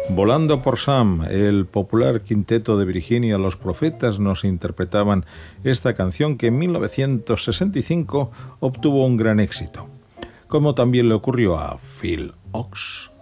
Volando por Sam, el popular quinteto de Virginia, Los Profetas nos interpretaban esta canción que en 1965 obtuvo un gran éxito, como también le ocurrió a Phil Ochs